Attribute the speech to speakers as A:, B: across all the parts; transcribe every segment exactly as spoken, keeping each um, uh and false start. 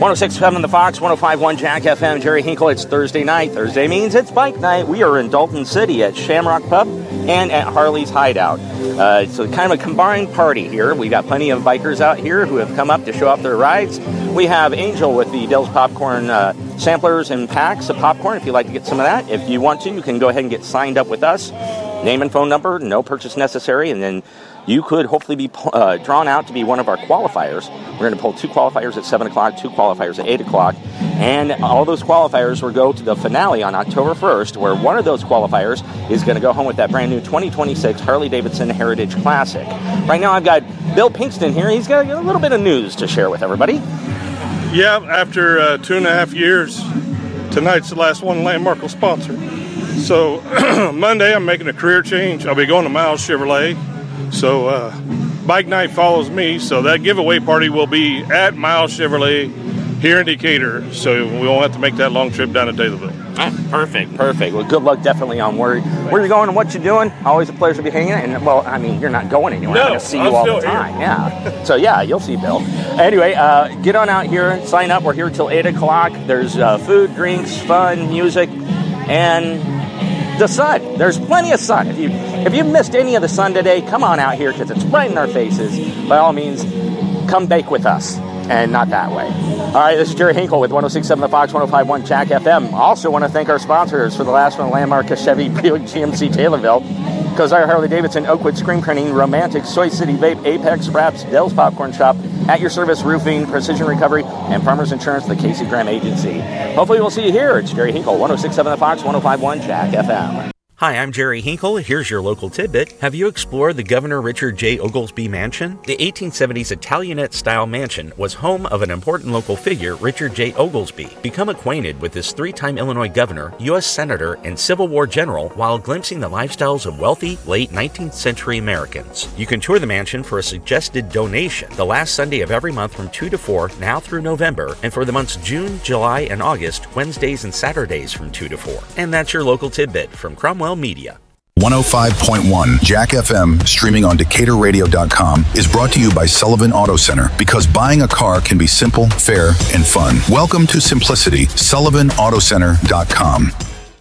A: one oh six point seven The Fox, one oh five point one Jack F M, Jerry Hinkle. It's Thursday night. Thursday means it's bike night. We are in Dalton City at Shamrock Pub and at Harley's Hideout. Uh, it's a kind of a combined party here. We've got plenty of bikers out here who have come up to show off their rides. We have Angel with the Dell's Popcorn uh, samplers and packs of popcorn if you'd like to get some of that. If you want to, you can go ahead and get signed up with us. Name and phone number, no purchase necessary, and then you could hopefully be uh, drawn out to be one of our qualifiers. We're going to pull two qualifiers at seven o'clock, two qualifiers at eight o'clock, and all those qualifiers will go to the finale on October first, where one of those qualifiers is going to go home with that brand new twenty twenty-six Harley-Davidson Heritage Classic. Right now I've got Bill Pinkston here. He's got a little bit of news to share with everybody.
B: Yeah, after uh, two and a half years, tonight's the last one Landmark will sponsor. So Monday I'm making a career change. I'll be going to Miles Chevrolet. So uh, Bike Night follows me. So that giveaway party will be at Miles Chevrolet here in Decatur. So we won't have to make that long trip down to Taylorville.
A: Ah, perfect, perfect. Well, good luck definitely on where, where you're going and what you're doing. Always a pleasure to be hanging out. And, well, I mean, you're not going anywhere.
B: No,
A: I'm going to see you
B: I'm
A: all
B: still
A: the time.
B: here.
A: Yeah. So, yeah, you'll see Bill. Anyway, uh, get on out here. Sign up. We're here till eight o'clock. There's uh, food, drinks, fun, music, and the sun. There's plenty of sun. If you if you missed any of the sun today, come on out here because it's right in our faces. By all means, come bake with us, and not that way. All right, this is Jerry Hinkle with one oh six point seven The Fox, one oh five point one Jack F M. Also want to thank our sponsors for the last one, Landmark, Chevy, Buick, G M C, Taylorville, Kozar, Harley-Davidson, Oakwood, Screen Printing, Romantic, Soy City Vape, Apex Wraps, Dell's Popcorn Shop, At Your Service Roofing, Precision Recovery, and Farmers Insurance, the Casey Graham Agency. Hopefully we'll see you here. It's Jerry Hinkle, one oh six point seven The Fox, one oh five point one Jack F M. Hi, I'm Jerry Hinkle. Here's your local tidbit. Have you explored the Governor Richard J. Oglesby Mansion? The eighteen seventies Italianate-style mansion was home of an important local figure, Richard J. Oglesby. Become acquainted with this three-time Illinois governor, U S Senator, and Civil War general while glimpsing the lifestyles of wealthy, late nineteenth century Americans. You can tour the mansion for a suggested donation the last Sunday of every month from two to four, now through November, and for the months June, July, and August, Wednesdays and Saturdays from two to four. And that's your local tidbit from Cromwell Media.
C: one oh five point one Jack F M, streaming on Decatur Radio dot com, is brought to you by Sullivan Auto Center, because buying a car can be simple, fair, and fun. Welcome to simplicity. Sullivan Auto Center dot com.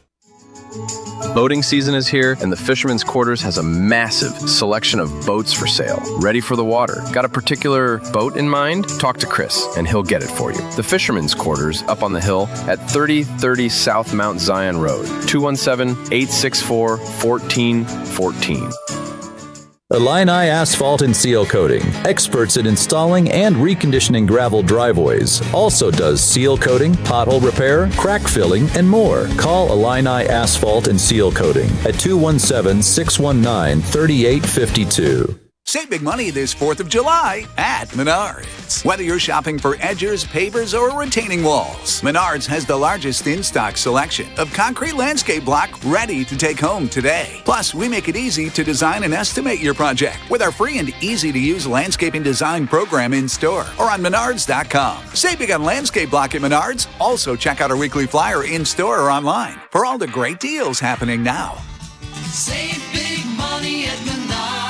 D: Boating season is here, and the Fisherman's Quarters has a massive selection of boats for sale, ready for the water. Got a particular boat in mind? Talk to Chris, and he'll get it for you. The Fisherman's Quarters, up on the hill at thirty thirty South Mount Zion Road, two one seven, eight six four, one four one four.
E: Illini Asphalt and Seal Coating, experts in installing and reconditioning gravel driveways. Also does seal coating, pothole repair, crack filling, and more. Call Illini Asphalt and Seal Coating at two one seven, six one nine, three eight five two.
F: Save big money this fourth of July at Menards. Whether you're shopping for edgers, pavers, or retaining walls, Menards has the largest in-stock selection of concrete landscape block ready to take home today. Plus, we make it easy to design and estimate your project with our free and easy-to-use landscaping design program in-store or on Menards dot com. Save big on landscape block at Menards. Also, check out our weekly flyer in-store or online for all the great deals happening now.
G: Save big money at Menards.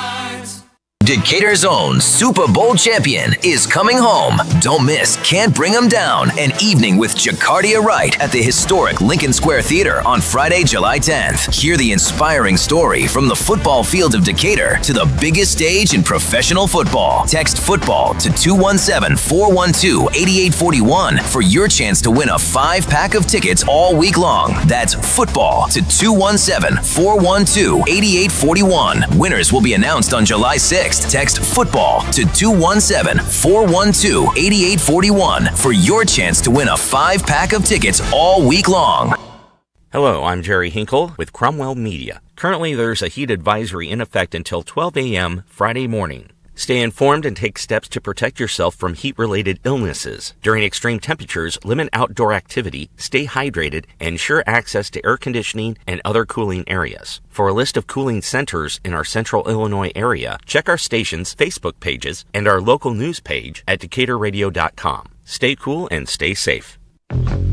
H: Decatur's own Super Bowl champion is coming home. Don't miss Can't Bring 'Em Down, an evening with Jacardia Wright at the historic Lincoln Square Theater on Friday, July tenth. Hear the inspiring story from the football field of Decatur to the biggest stage in professional football. Text football to two one seven, four one two, eight eight four one for your chance to win a five-pack of tickets all week long. That's football to two one seven, four one two, eight eight four one. Winners will be announced on July sixth. Text football to two one seven, four one two, eight eight four one for your chance to win a five-pack of tickets all week long.
A: Hello, I'm Jerry Hinkle with Cromwell Media. Currently, there's a heat advisory in effect until twelve a.m. Friday morning. Stay informed and take steps to protect yourself from heat-related illnesses. During extreme temperatures, limit outdoor activity, stay hydrated, and ensure access to air conditioning and other cooling areas. For a list of cooling centers in our central Illinois area, check our station's Facebook pages and our local news page at Decatur Radio dot com. Stay cool and stay safe.